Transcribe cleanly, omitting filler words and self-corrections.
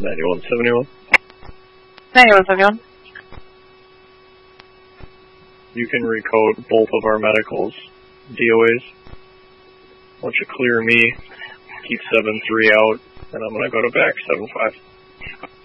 9171. 9171. You can recode both of our medicals, DOAs. Why don't you clear me, keep 7-3 out, and I'm going to go to back 7-5.